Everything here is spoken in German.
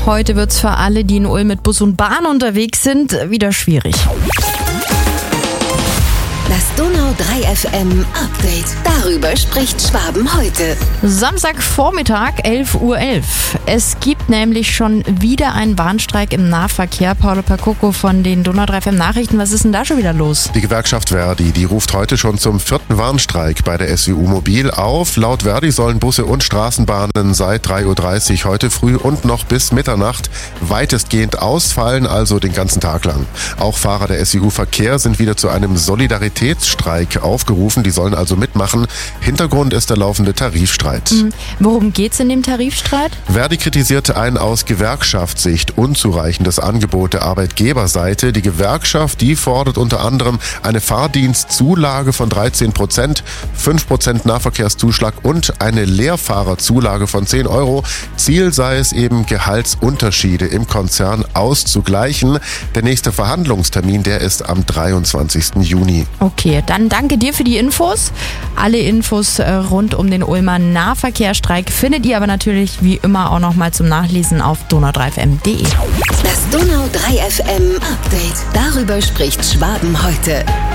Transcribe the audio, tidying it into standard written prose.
Heute wird's für alle, die in Ulm mit Bus und Bahn unterwegs sind, wieder schwierig. Das Donau 3 FM Update. Darüber spricht Schwaben heute. Samstagvormittag, 11:11 Uhr. Es gibt nämlich schon wieder einen Warnstreik im Nahverkehr. Paolo Percoco von den Donau 3 FM Nachrichten. Was ist denn da schon wieder los? Die Gewerkschaft Verdi, die ruft heute schon zum 4. Warnstreik bei der SWU Mobil auf. Laut Verdi sollen Busse und Straßenbahnen seit 3:30 Uhr heute früh und noch bis Mitternacht weitestgehend ausfallen, also den ganzen Tag lang. Auch Fahrer der SWU Verkehr sind wieder zu einem Solidaritätsstreik aufgerufen. Die sollen also mitmachen. Hintergrund ist der laufende Tarifstreit. Worum geht's in dem Tarifstreit? Verdi kritisierte ein aus Gewerkschaftssicht unzureichendes Angebot der Arbeitgeberseite. Die Gewerkschaft, die fordert unter anderem eine Fahrdienstzulage von 13%, 5% Nahverkehrszuschlag und eine Leerfahrerzulage von 10 Euro. Ziel sei es eben, Gehaltsunterschiede im Konzern auszugleichen. Der nächste Verhandlungstermin, der ist am 23. Juni. Okay, dann danke dir für die Infos. Alle Infos rund um den Ulmer Nahverkehrsstreik findet ihr aber natürlich wie immer auch nochmal zum Nachlesen auf donau3fm.de. Das Donau 3 FM Update. Darüber spricht Schwaben heute.